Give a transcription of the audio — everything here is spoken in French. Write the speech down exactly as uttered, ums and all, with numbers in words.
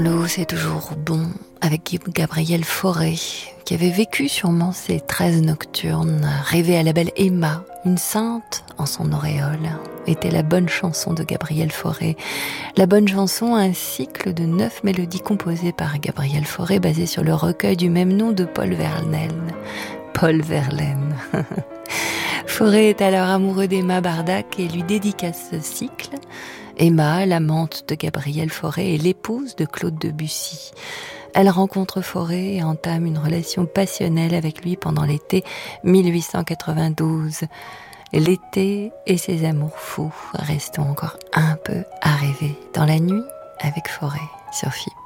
L'eau, c'est toujours bon, avec Gabrielle Fauré, qui avait vécu sûrement ces treize nocturnes, rêvé à la belle Emma, une sainte en son auréole, était la bonne chanson de Gabrielle Fauré. La bonne chanson, un cycle de neuf mélodies composées par Gabrielle Fauré, basé sur le recueil du même nom de Paul Verlaine. Paul Verlaine. Fauré est alors amoureux d'Emma Bardac et lui dédicace ce cycle. Emma, l'amante de Gabrielle Fauré, est l'épouse de Claude Debussy. Elle rencontre Fauré et entame une relation passionnelle avec lui pendant l'été mille huit cent quatre-vingt-douze. L'été et ses amours fous. Restons encore un peu à rêver dans la nuit avec Fauré sur F I P.